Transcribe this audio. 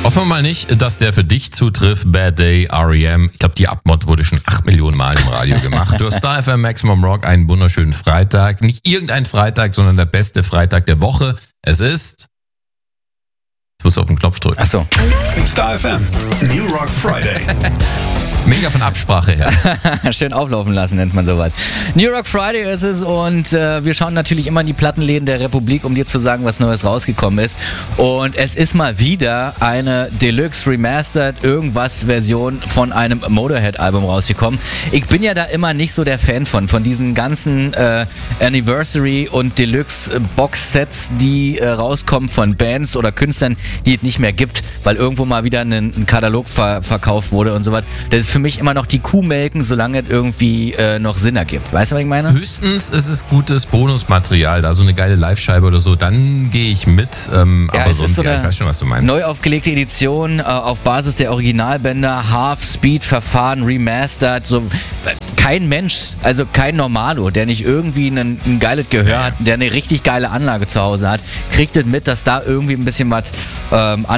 Hoffen wir mal nicht, dass der für dich zutrifft. Bad Day, R.E.M. Ich glaube, die Abmod wurde schon 8 Millionen Mal im Radio gemacht. Du hast Star FM Maximum Rock, einen wunderschönen Freitag. Nicht irgendein Freitag, sondern der beste Freitag der Woche. Es ist... Jetzt musst du auf den Knopf drücken. Achso. Star FM, New Rock Friday. Mega von Absprache her. Schön auflaufen lassen, nennt man sowas. New Rock Friday ist es und wir schauen natürlich immer in die Plattenläden der Republik, um dir zu sagen, was Neues rausgekommen ist. Und es ist mal wieder eine Deluxe Remastered irgendwas Version von einem Motorhead-Album rausgekommen. Ich bin ja da immer nicht so der Fan von diesen ganzen Anniversary- und Deluxe-Box-Sets, die rauskommen von Bands oder Künstlern, die es nicht mehr gibt, weil irgendwo mal wieder ein Katalog verkauft wurde und so was. Das ist für mich immer noch die Kuh melken, solange es irgendwie noch Sinn ergibt. Weißt du, was ich meine? Höchstens ist es gutes Bonusmaterial, da so eine geile Live-Scheibe oder so, dann gehe ich mit. Aber sonst, so ja, ich weiß schon, was du meinst. Neu aufgelegte Edition auf Basis der Originalbänder, Half-Speed-Verfahren, Remastered, so kein Mensch, also kein Normalo, der nicht irgendwie ein geiles Gehör hat, der eine richtig geile Anlage zu Hause hat, kriegt es mit, dass da irgendwie ein bisschen was